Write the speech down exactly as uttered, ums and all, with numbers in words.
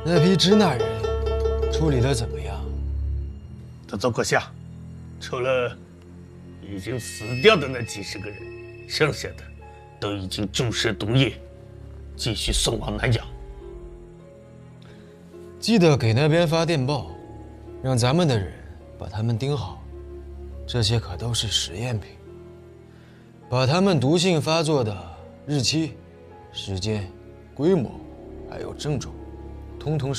那批支那人处理得怎么样？ 德州阁下，除了已经死掉的那几十个人，剩下的都已经注射毒液，继续送往南洋。 记得给那边发电报，让咱们的人把他们盯好。这些可都是实验品，把他们毒性发作的日期、时间、规模，还有症状，通通